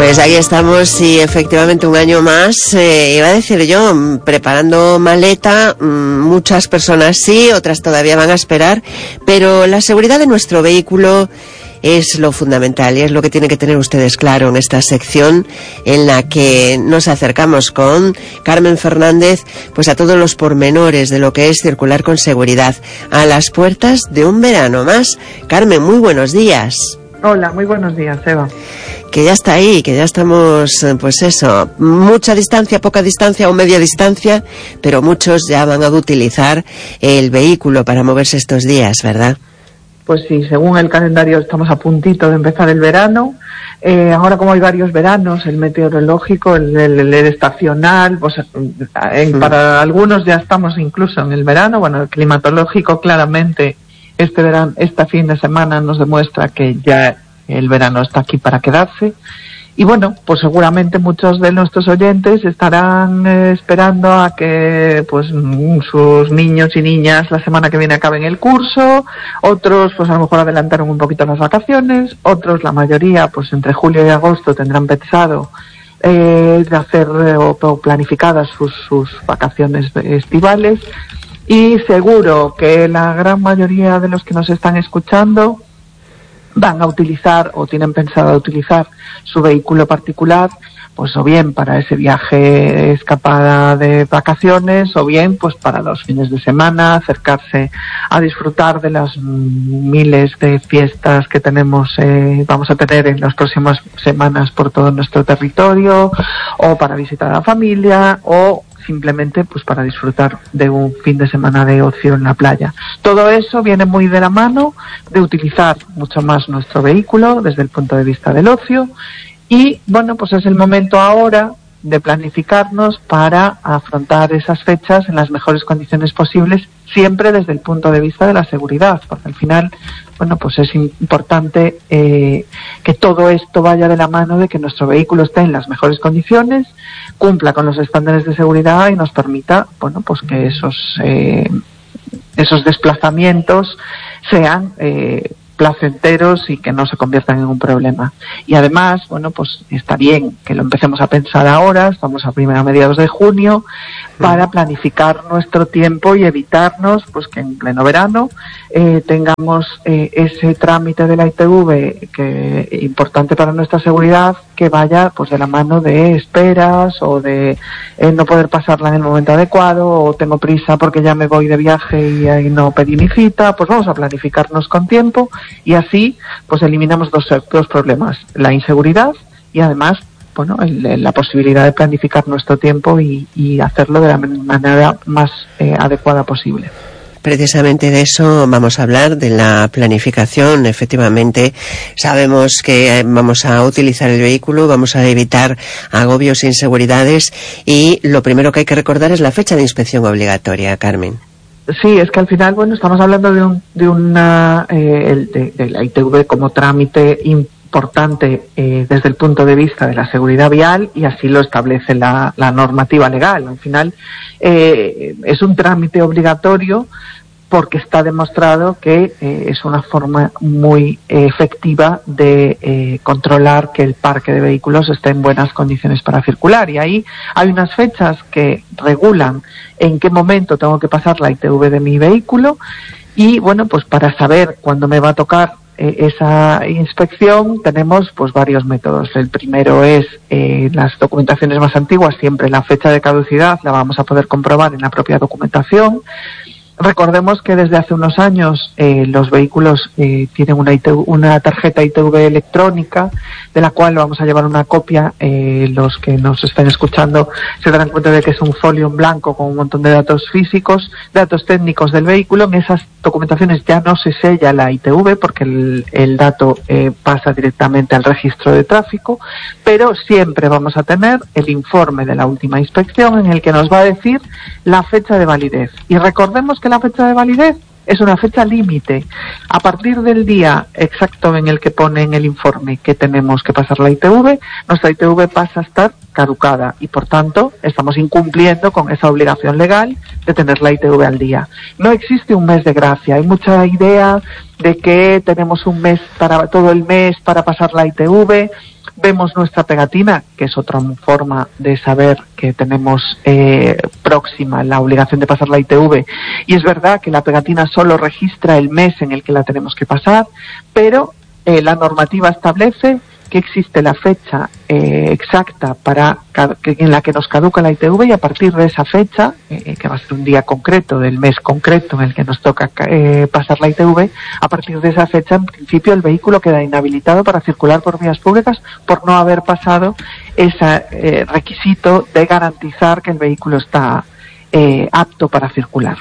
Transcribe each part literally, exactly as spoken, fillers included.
Pues aquí estamos y efectivamente un año más, eh, iba a decir yo, preparando maleta, mmm, muchas personas sí, otras todavía van a esperar, pero la seguridad de nuestro vehículo es lo fundamental y es lo que tienen que tener ustedes claro en esta sección en la que nos acercamos con Carmen Fernández pues a todos los pormenores de lo que es circular con seguridad a las puertas de un verano más. Carmen, muy buenos días. Hola, muy buenos días, Eva. Que ya está ahí, que ya estamos, pues eso, mucha distancia, poca distancia o media distancia, pero muchos ya van a utilizar el vehículo para moverse estos días, ¿verdad? Pues sí, según el calendario estamos a puntito de empezar el verano. Eh, ahora como hay varios veranos, el meteorológico, el, el, el estacional, pues en, para algunos ya estamos incluso en el verano. Bueno, el climatológico claramente este verano, este fin de semana nos demuestra que ya el verano está aquí para quedarse. Y bueno, pues seguramente muchos de nuestros oyentes estarán eh, esperando a que pues sus niños y niñas la semana que viene acaben el curso, otros pues a lo mejor adelantaron un poquito las vacaciones, otros, la mayoría, pues entre julio y agosto tendrán pensado eh, de hacer eh, o, o planificadas sus, sus vacaciones estivales. Y seguro que la gran mayoría de los que nos están escuchando van a utilizar o tienen pensado utilizar su vehículo particular, pues o bien para ese viaje escapada de vacaciones, o bien pues para los fines de semana, acercarse a disfrutar de las miles de fiestas que tenemos, eh, vamos a tener en las próximas semanas por todo nuestro territorio, o para visitar a la familia, o simplemente pues para disfrutar de un fin de semana de ocio en la playa. Todo eso viene muy de la mano de utilizar mucho más nuestro vehículo desde el punto de vista del ocio y bueno, pues es el momento ahora de planificarnos para afrontar esas fechas en las mejores condiciones posibles, siempre desde el punto de vista de la seguridad, porque al final, bueno, pues es importante eh, que todo esto vaya de la mano de que nuestro vehículo esté en las mejores condiciones, cumpla con los estándares de seguridad y nos permita, bueno, pues que esos eh, esos desplazamientos sean eh, placenteros y que no se conviertan en un problema. Y además, bueno, pues está bien que lo empecemos a pensar ahora, estamos a primera mediados de junio, para planificar nuestro tiempo y evitarnos pues que en pleno verano eh, tengamos eh, ese trámite de la I T V que importante para nuestra seguridad, que vaya pues de la mano de esperas o de eh, no poder pasarla en el momento adecuado, o tengo prisa porque ya me voy de viaje y ahí no pedí mi cita. Pues vamos a planificarnos con tiempo y así pues eliminamos dos, dos problemas: la inseguridad y además bueno, el, la posibilidad de planificar nuestro tiempo y, y hacerlo de la manera más eh, adecuada posible. Precisamente de eso vamos a hablar, de la planificación. Efectivamente, sabemos que vamos a utilizar el vehículo, vamos a evitar agobios e inseguridades y lo primero que hay que recordar es la fecha de inspección obligatoria, Carmen. Sí, es que al final, bueno, estamos hablando de, un, de una, eh, de, de la I T V como trámite importante importante eh, desde el punto de vista de la seguridad vial, y así lo establece la, la normativa legal. Al final eh, es un trámite obligatorio porque está demostrado que eh, es una forma muy eh, efectiva de eh, controlar que el parque de vehículos esté en buenas condiciones para circular. Y ahí hay unas fechas que regulan en qué momento tengo que pasar la I T V de mi vehículo y, bueno, pues para saber cuándo me va a tocar esa inspección tenemos pues varios métodos. El primero es eh, las documentaciones más antiguas, siempre la fecha de caducidad la vamos a poder comprobar en la propia documentación. Recordemos que desde hace unos años eh, los vehículos eh, tienen una, I T V, una tarjeta I T V electrónica, de la cual vamos a llevar una copia. Eh, los que nos estén escuchando se darán cuenta de que es un folio en blanco con un montón de datos físicos, datos técnicos del vehículo. En esas documentaciones ya no se sella la I T V porque el, el dato eh, pasa directamente al registro de tráfico, pero siempre vamos a tener el informe de la última inspección en el que nos va a decir la fecha de validez. Y recordemos que la fecha de validez es una fecha límite. A partir del día exacto en el que pone en el informe que tenemos que pasar la I T V, nuestra I T V pasa a estar caducada y por tanto estamos incumpliendo con esa obligación legal de tener la I T V al día. No existe un mes de gracia, hay mucha idea de que tenemos un mes para todo el mes para pasar la I T V. Vemos nuestra pegatina, que es otra forma de saber que tenemos eh, próxima la obligación de pasar la I T V, y es verdad que la pegatina solo registra el mes en el que la tenemos que pasar, pero eh, la normativa establece que existe la fecha eh, exacta para que, en la que nos caduca la I T V, y a partir de esa fecha, eh, que va a ser un día concreto del mes concreto en el que nos toca eh, pasar la I T V, a partir de esa fecha, en principio, el vehículo queda inhabilitado para circular por vías públicas por no haber pasado ese eh, requisito de garantizar que el vehículo está eh, apto para circular.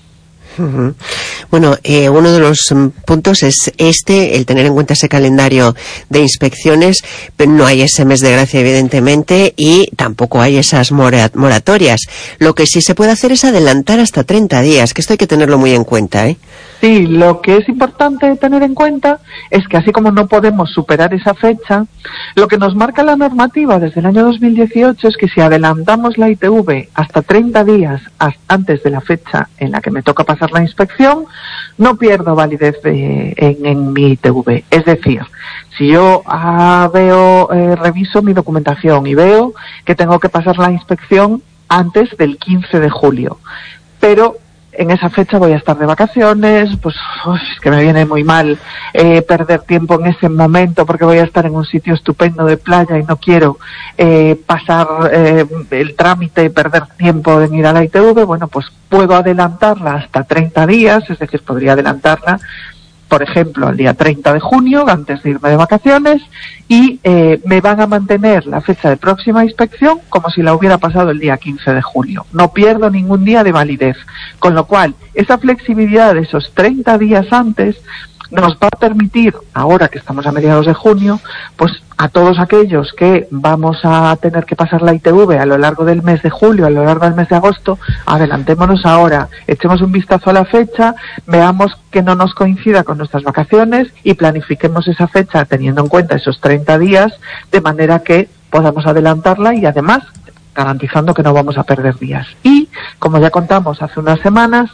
Uh-huh. Bueno, eh, uno de los um, puntos es este, el tener en cuenta ese calendario de inspecciones, pero no hay ese mes de gracia, evidentemente, y tampoco hay esas mora- moratorias. Lo que sí se puede hacer es adelantar hasta treinta días, que esto hay que tenerlo muy en cuenta, ¿eh? Sí, lo que es importante tener en cuenta es que así como no podemos superar esa fecha, lo que nos marca la normativa desde el año dos mil dieciocho es que si adelantamos la I T V hasta treinta días antes de la fecha en la que me toca pasar la inspección, no pierdo validez de, en, en mi I T V. Es decir, si yo ah, veo, eh, reviso mi documentación y veo que tengo que pasar la inspección antes del quince de julio, pero en esa fecha voy a estar de vacaciones, pues uf, es que me viene muy mal eh, perder tiempo en ese momento porque voy a estar en un sitio estupendo de playa y no quiero eh, pasar eh, el trámite y perder tiempo en ir a la I T V. Bueno, pues puedo adelantarla hasta treinta días, es decir, podría adelantarla, por ejemplo, al día treinta de junio, antes de irme de vacaciones, y eh, me van a mantener la fecha de próxima inspección como si la hubiera pasado el día quince de julio. No pierdo ningún día de validez, con lo cual esa flexibilidad de esos treinta días antes nos va a permitir, ahora que estamos a mediados de junio, pues a todos aquellos que vamos a tener que pasar la I T V a lo largo del mes de julio, a lo largo del mes de agosto, adelantémonos ahora, echemos un vistazo a la fecha, veamos que no nos coincida con nuestras vacaciones y planifiquemos esa fecha teniendo en cuenta esos treinta días, de manera que podamos adelantarla y además garantizando que no vamos a perder días. Y, como ya contamos hace unas semanas,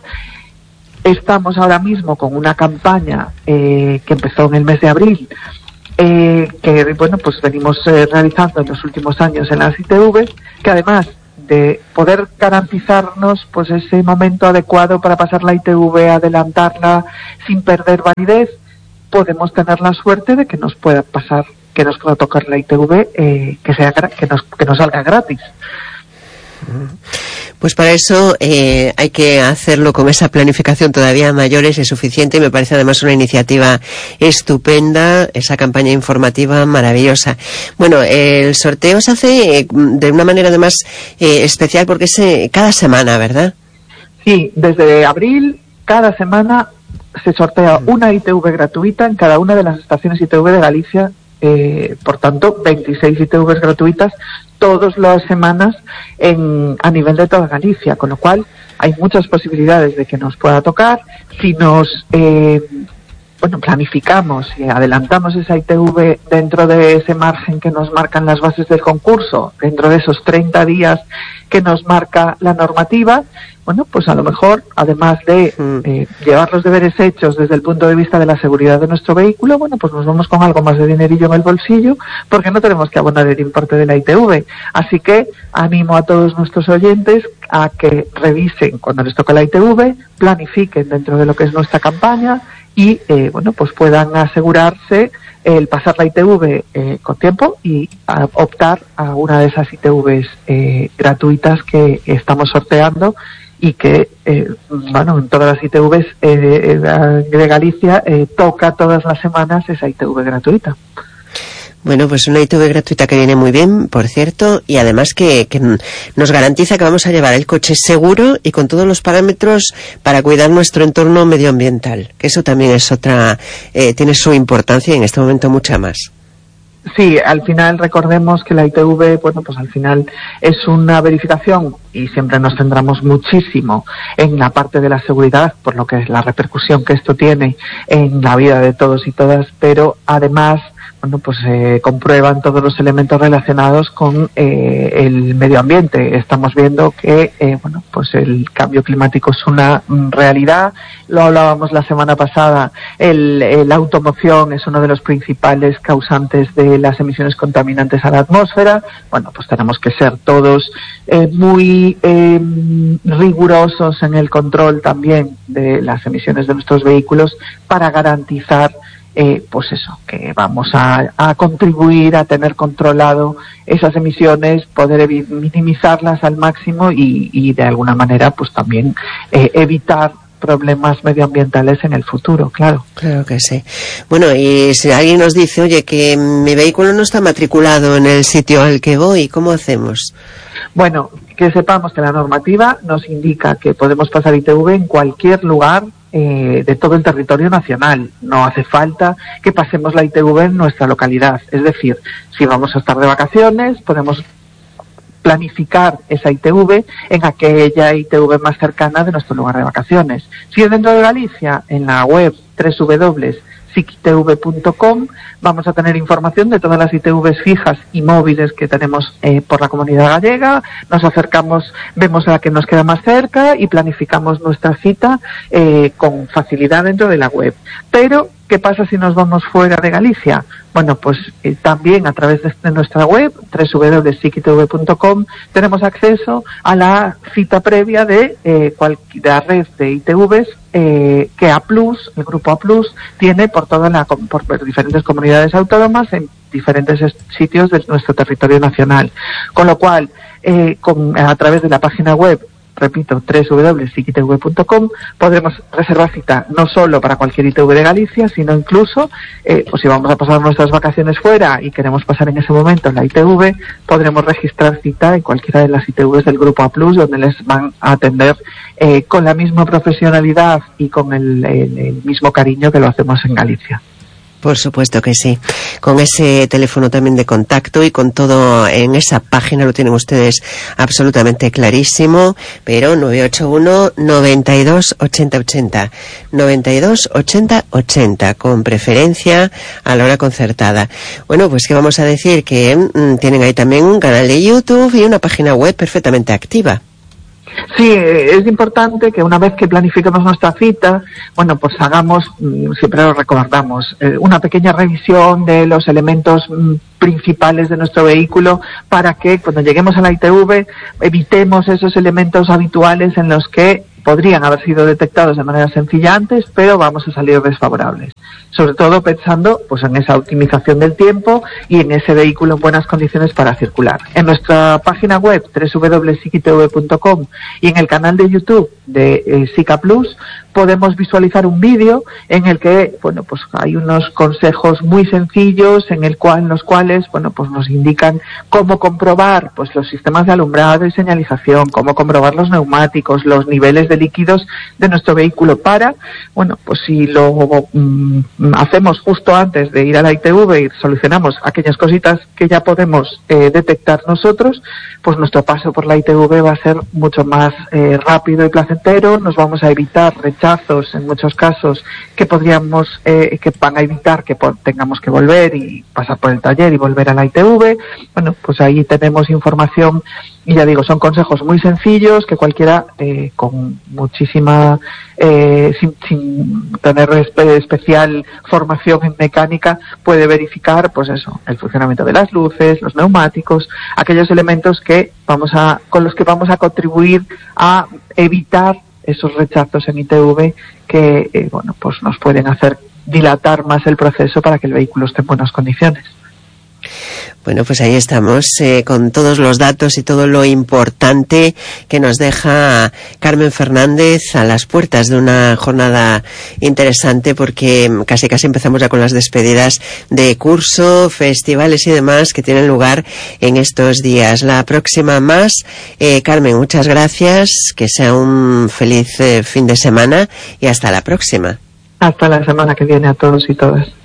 estamos ahora mismo con una campaña eh, que empezó en el mes de abril, eh, que bueno, pues venimos eh, realizando en los últimos años en las I T V, que además de poder garantizarnos pues ese momento adecuado para pasar la I T V, adelantarla sin perder validez, podemos tener la suerte de que nos pueda pasar, que nos pueda tocar la I T V, eh, que sea que nos que nos salga gratis. Pues para eso eh, hay que hacerlo con esa planificación todavía mayor, es suficiente, y me parece además una iniciativa estupenda, esa campaña informativa maravillosa. Bueno, el sorteo se hace eh, de una manera además eh, especial porque es eh, cada semana, ¿verdad? Sí, desde abril, cada semana se sortea una I T V gratuita en cada una de las estaciones I T V de Galicia, eh, por tanto, veintiséis I T Vs gratuitas todas las semanas en, a nivel de toda Galicia, con lo cual hay muchas posibilidades de que nos pueda tocar. Si nos eh, bueno, planificamos y adelantamos esa I T V dentro de ese margen que nos marcan las bases del concurso, dentro de esos treinta días que nos marca la normativa, bueno, pues a lo mejor, además de eh, llevar los deberes hechos desde el punto de vista de la seguridad de nuestro vehículo, bueno, pues nos vamos con algo más de dinerillo en el bolsillo, porque no tenemos que abonar el importe de la I T V. Así que animo a todos nuestros oyentes a que revisen cuando les toca la I T V, planifiquen dentro de lo que es nuestra campaña y, eh, bueno, pues puedan asegurarse el pasar la I T V eh, con tiempo y a optar a una de esas I T Vs eh, gratuitas que estamos sorteando y que, eh, bueno, en todas las I T Vs eh, de Galicia eh, toca todas las semanas esa I T V gratuita. Bueno, pues una I T V gratuita que viene muy bien, por cierto, y además que, que nos garantiza que vamos a llevar el coche seguro y con todos los parámetros para cuidar nuestro entorno medioambiental, que eso también es otra, eh, tiene su importancia y en este momento mucha más. Sí, al final recordemos que la I T V, bueno, pues al final es una verificación y siempre nos centramos muchísimo en la parte de la seguridad, por lo que es la repercusión que esto tiene en la vida de todos y todas, pero además, bueno, pues se eh, comprueban todos los elementos relacionados con eh, el medio ambiente. Estamos viendo que, eh, bueno, pues el cambio climático es una mm, realidad. Lo hablábamos la semana pasada, el, el, la automoción es uno de los principales causantes de las emisiones contaminantes a la atmósfera. Bueno, pues tenemos que ser todos eh, muy eh, rigurosos en el control también de las emisiones de nuestros vehículos para garantizar Eh, pues eso, que vamos a, a contribuir a tener controlado esas emisiones, poder evi- minimizarlas al máximo y, y de alguna manera pues también eh, evitar problemas medioambientales en el futuro, claro. Claro que sí. Bueno, y si alguien nos dice, oye, que mi vehículo no está matriculado en el sitio al que voy, ¿cómo hacemos? Bueno, que sepamos que la normativa nos indica que podemos pasar I T V en cualquier lugar Eh, de todo el territorio nacional. No hace falta que pasemos la I T V en nuestra localidad. Es decir, si vamos a estar de vacaciones, podemos planificar esa I T V en aquella I T V más cercana de nuestro lugar de vacaciones. Si es dentro de Galicia, en la web doble u doble u doble u punto s i c t v punto com vamos a tener información de todas las I T Vs fijas y móviles que tenemos eh, por la comunidad gallega. Nos acercamos, vemos a la que nos queda más cerca y planificamos nuestra cita eh, con facilidad dentro de la web. Pero, ¿qué pasa si nos vamos fuera de Galicia? Bueno, pues eh, también a través de, de nuestra web, doble u doble u doble u punto s i c t v punto com, tenemos acceso a la cita previa de eh, cualquier red de I T Vs eh, que A Plus, el grupo A Plus, tiene por toda la por, por diferentes comunidades autónomas en diferentes sitios de nuestro territorio nacional. Con lo cual, eh, con, a través de la página web, repito, doble u doble u doble u punto s i c t v punto com, podremos reservar cita no solo para cualquier I T V de Galicia, sino incluso, eh, pues si vamos a pasar nuestras vacaciones fuera y queremos pasar en ese momento la I T V, podremos registrar cita en cualquiera de las I T Vs del Grupo A Plus, donde les van a atender eh, con la misma profesionalidad y con el, el, el mismo cariño que lo hacemos en Galicia. Por supuesto que sí. Con ese teléfono también de contacto y con todo en esa página lo tienen ustedes absolutamente clarísimo. Pero nueve ocho uno, noventa y dos, ochenta ochenta. noventa y dos, ochenta ochenta. Con preferencia a la hora concertada. Bueno, pues que vamos a decir que mmm, tienen ahí también un canal de YouTube y una página web perfectamente activa. Sí, es importante que una vez que planifiquemos nuestra cita, bueno, pues hagamos, siempre lo recordamos, eh, una pequeña revisión de los elementos mm, principales de nuestro vehículo para que cuando lleguemos a la I T V evitemos esos elementos habituales en los que podrían haber sido detectados de manera sencilla antes, pero vamos a salir desfavorables. Sobre todo pensando pues en esa optimización del tiempo y en ese vehículo en buenas condiciones para circular. En nuestra página web doble u doble u doble u punto s i c t v punto com y en el canal de YouTube de eh, SICA Plus podemos visualizar un vídeo en el que, bueno, pues hay unos consejos muy sencillos en el cual, en los cuales, bueno, pues nos indican cómo comprobar, pues los sistemas de alumbrado y señalización, cómo comprobar los neumáticos, los niveles de líquidos de nuestro vehículo para, bueno, pues si lo mm, hacemos justo antes de ir a la I T V y solucionamos aquellas cositas que ya podemos eh, detectar nosotros, pues nuestro paso por la I T V va a ser mucho más eh, rápido y placentero. Nos vamos a evitar rechazos en muchos casos que podríamos, eh, que van a evitar que po- tengamos que volver y pasar por el taller y volver a la I T V. Bueno, pues ahí tenemos información y ya digo, son consejos muy sencillos que cualquiera eh, con muchísima, eh, sin, sin tener espe- especial formación en mecánica puede verificar, pues eso, el funcionamiento de las luces, los neumáticos, aquellos elementos que vamos a, con los que vamos a contribuir a evitar esos rechazos en I T V que, eh, bueno, pues nos pueden hacer dilatar más el proceso para que el vehículo esté en buenas condiciones. Bueno, pues ahí estamos eh, con todos los datos y todo lo importante que nos deja Carmen Fernández a las puertas de una jornada interesante, porque casi casi empezamos ya con las despedidas de curso, festivales y demás que tienen lugar en estos días. La próxima más. Eh, Carmen, muchas gracias, que sea un feliz eh, fin de semana y hasta la próxima. Hasta la semana que viene a todos y todas.